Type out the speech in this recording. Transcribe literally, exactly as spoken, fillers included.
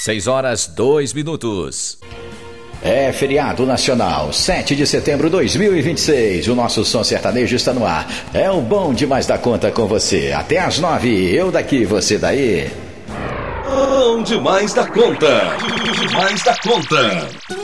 seis horas, dois minutos. É feriado nacional, sete de setembro de dois mil e vinte e seis. O nosso som sertanejo está no ar. É o bom demais da conta com você. Até às nove, eu daqui, você daí. Bom demais da conta. Demais da conta.